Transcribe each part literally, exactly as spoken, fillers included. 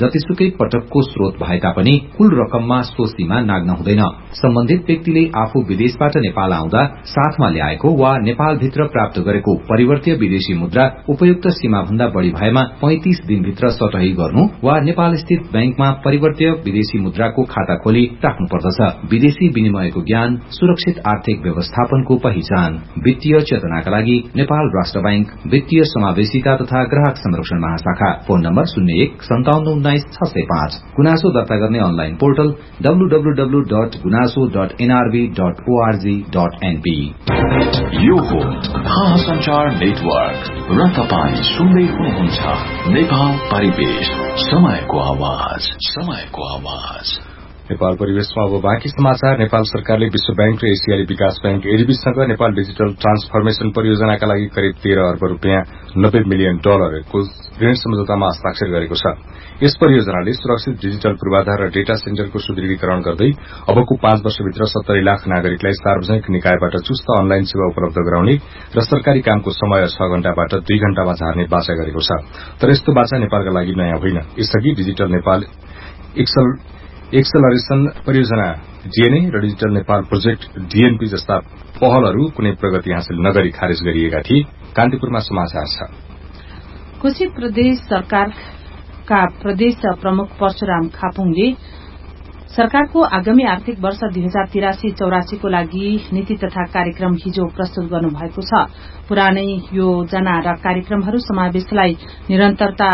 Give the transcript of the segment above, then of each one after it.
जतिसुकै पटकको स्रोत भए तापनि कुल रकममा सो सीमा नाग्न हुँदैन। सम्बन्धित व्यक्तिले आफू विदेशबाट नेपाल आउँदा साथमा ल्याएको वा नेपालभित्र प्राप्त गरेको परिवर्तीय विदेशी मुद्रा उपयुक्त सीमाभन्दा बढ़ी भएमा पैंतीस दिनभित्र सटही गर्नु वा नेपाल स्थित बैंकमा परिवर्तीय विदेशी मुद्राको खाता खोली राख्नु पर्दछ। विदेशी विनिमयको ज्ञान, सुरक्षित आर्थिक व्यवस्थापनको पहिचान। वित्तीय चेतनाका लागि नेपाल राष्ट्र बैंक वित्तीय समावेशिता तथा ग्राहक संरक्षण महाशाखा। फोन नम्बर शून्य एक सन्ताउन्न उन्नाइस छ सय पाँच। गुनासो दर्ता गर्ने online portal W W W dot गुनासो dot NRB dot ORG dot NP. यो हो थाहा संचार नेटवर्क र तपाईँ सुन्दै हुनुहुन्छ नेपाल परिवेश, समयको आवाज, समयको आवाज। नेपाल परिवेशमा अब बाँकी समाचार। नेपाल सरकारले विश्व बैंक र एसियाली विकास बैंक एडीबीसँग नेपाल डिजिटल ट्रान्सफर्मेशन परियोजनाका लागि करिब तेह्र अर्ब रूपियाँ नब्बे मिलियन डलरको ऋण सम्झौतामा हस्ताक्षर गरेको छ। यस परियोजनाले सुरक्षित डिजिटल पूर्वाधार र डेटा सेन्टरको सुदृढीकरण गर्दै अबको पाँच वर्षभित्र सत्तरी लाख नागरिकलाई सार्वजनिक निकायबाट चुस्त अनलाइन सेवा उपलब्ध गराउने र सरकारी कामको समय छ घण्टाबाट दुई घण्टामा झार्ने बाचा गरेको छ। तर यस्तो बाचा नेपालका लागि नयाँ होइन। यसअघि डिजिटल नेपाल एक्सल एक्सलरेशन परियोजना डीएनए र डिजिटल नेपाल प्रोजेक्ट डीएनपी जस्ता पहलहरू कुनै प्रगति हासिल नगरी खारेज गरिएका थिए। कान्तिपुरमा समाचार छ। कोशी प्रदेश सरकारका प्रदेश प्रमुख परशुराम खापुङले सरकारको आगामी आर्थिक वर्ष दुई हजार तिरासी चौरासीको लागि नीति तथा कार्यक्रम हिजो प्रस्तुत गर्नुभएको छ। पुरानै योजना र कार्यक्रमहरू समावेशलाई निरन्तरता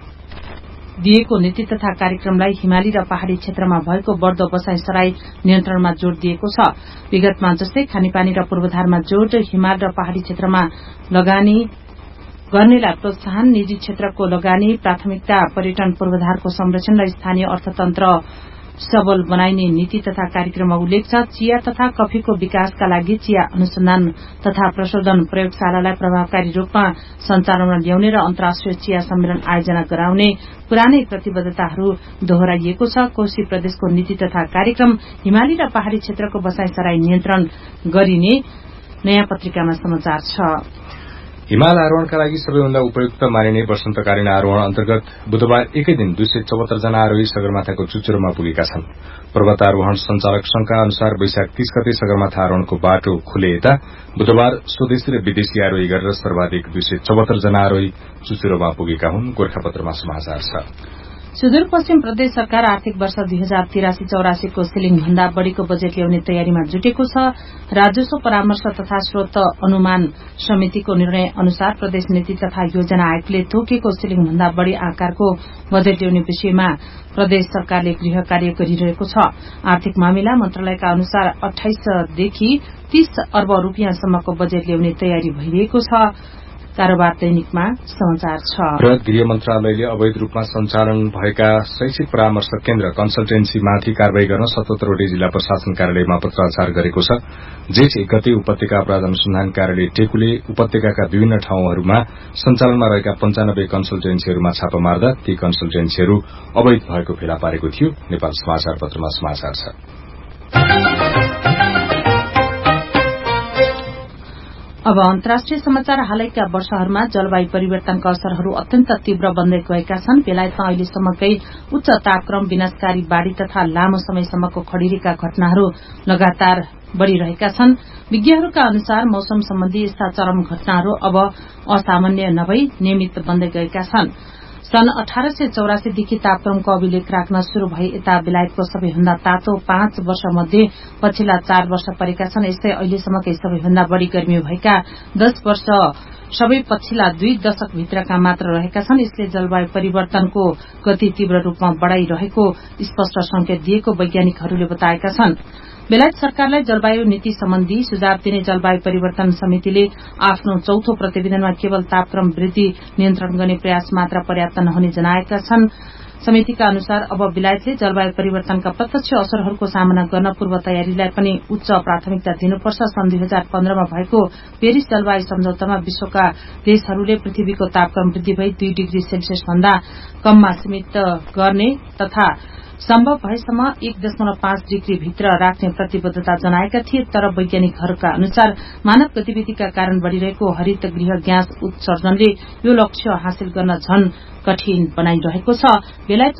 दिएको नीति तथा कार्यक्रमलाई हिमाली र पहाड़ी क्षेत्रमा भएको बढ़दो बसाईसराई नियन्त्रणमा जोड़ दिएको छ। विगतमा जस्तै खानेपानी र पूर्वाधारमा जोड़, हिमाल र पहाड़ी क्षेत्रमा लगानी गर्नेलाई प्रोत्साहन, निजी क्षेत्रको लगानी, प्राथमिकता पर्यटन पूर्वाधारको संरक्षण र स्थानीय अर्थतन्त्र सबल बनाइने नीति तथा कार्यक्रममा उल्लेख छ। चिया तथा कफीको विकासका लागि चिया अनुसन्धान तथा प्रशोधन प्रयोगशालालाई प्रभावकारी रूपमा सञ्चालनमा ल्याउने र अन्तर्राष्ट्रिय चिया सम्मेलन आयोजना गराउने पुरानै प्रतिबद्धताहरू दोहोराइएको छ। कोशी प्रदेशको नीति तथा कार्यक्रम हिमाली र पहाड़ी क्षेत्रको बसाईसराई नियन्त्रण गरिने नयाँ पत्रिकामा समाचार छ। हिमाल आरोहणका लागि सबैभन्दा उपयुक्त मानिने वसन्तकालीन आरोहण अन्तर्गत बुधबार एकै दिन दुई सय चौहत्तर जना आरोही सगरमाथाको चुचुरोमा पुगेका छन्। पर्वतारोहण संचालक संघका अनुसार वैशाख तीस गते सगरमाथा आरोहणको बाटो खुले यता बुधबार स्वदेशी र विदेशी आरोही गरेर सर्वाधिक दुई सय चौहत्तर जना आरोही चुचुरोमा पुगेका हुन्। गोर्खापत्रमा समाचार छ। सुदूरपश्चिम प्रदेश सरकार आर्थिक वर्ष दुई हजार तिरासी चौरासीको सिलिङ भन्दा बढ़ीको बजेट ल्याउने तयारीमा जुटेको छ। राजस्व परामर्श तथा स्रोत अनुमान समितिको निर्णय अनुसार प्रदेश नीति तथा योजना आयोगले तोकेको सिलिङ भन्दा बढ़ी आकारको बजेट ल्याउने विषयमा प्रदेश सरकारले गृह कार्य गरिरहेको छ। आर्थिक मामिला मन्त्रालयका अनुसार अठाइसदेखि तीस अर्ब रूपियाँसम्मको बजेट ल्याउने तयारी भइरहेको छ। कारोबार दैनिकमा समाचार छ। र गृह मन्त्रालयले अवैध रूपमा सञ्चालन भएका शैक्षिक परामर्श केन्द्र कन्सल्टेन्सीमाथि कारवाही गर्न सतहत्तरवटै जिल्ला प्रशासन कार्यालयमा पत्राचार गरेको छ। जेठ एक गते उपत्यका अपराध अनुसन्धान कार्यालय टेकुले उपत्यकाका विभिन्न ठाउँहरूमा सञ्चालनमा रहेका पञ्चानब्बे कन्सल्टेन्सीहरूमा छापा मार्दा ती कन्सल्टेन्सीहरू अवैध भएको फेला पारेको थियो। नेपाल समाचार पत्रमा समाचार छ। अब अन्तर्राष्ट्रिय समाचार। हालैका वर्षहरूमा जलवायु परिवर्तनका असरहरू अत्यन्त तीव्र बन्दै गएका छन्। बेलायतमा अहिलेसम्मकै उच्च तापक्रम, विनाशकारी बाढ़ी तथा लामो समयसम्मको खडेरीका घटनाहरू लगातार बढ़िरहेका छन्। विज्ञहरूका अनुसार मौसम सम्बन्धी यस्ता चरम घटनाहरू अब असामान्य नभई नियमित बन्दै गएका छन्। सन् अठार सय चौरासीदेखि तापक्रमको अभिलेख राख्न शुरू भए यता बेलायतको सबैभन्दा तातो पाँच वर्ष मध्ये पछिल्ला चार वर्ष परेका छन्। यस्तै अहिलेसम्मकै सबैभन्दा बढ़ी गर्मी भएका दश वर्ष सबै पछिल्ला दुई दशकभित्रका मात्र रहेका छन्। यसले जलवायु परिवर्तनको गति तीव्र रूपमा बढ़ाइरहेको स्पष्ट संकेत दिएको वैज्ञानिकहरूले बताएका छन्। बेलायत सरकारलाई जलवायु नीति सम्बन्धी सुझाव दिने जलवायु परिवर्तन समितिले आफ्नो चौथो प्रतिवेदनमा केवल तापक्रम वृद्धि नियन्त्रण गर्ने प्रयास मात्र पर्याप्त नहुने जनाएका छन्। समितिका अनुसार अब बेलायतले जलवायु परिवर्तनका प्रत्यक्ष असरहरूको सामना गर्न पूर्व तयारीलाई पनि उच्च प्राथमिकता दिनुपर्छ। सन् दुई हजार पन्ध्रमा भएको पेरिस जलवायु सम्झौतामा विश्वका देशहरूले पृथ्वीको तापक्रम वृद्धि भई दुई डिग्री सेल्सियस भन्दा कममा सीमित गर्ने तथा सम्भव भएसम्म एक दशमलव पाँच डिग्री भित्र राख्ने प्रतिबद्धता जनाएका थिए। तर वैज्ञानिकहरूका अनुसार मानव गतिविधिका कारण बढ़िरहेको हरित गृह ग्यास उत्सर्जनले यो लक्ष्य हासिल गर्न झन कठिन बनाइरहेको छ। बेलायत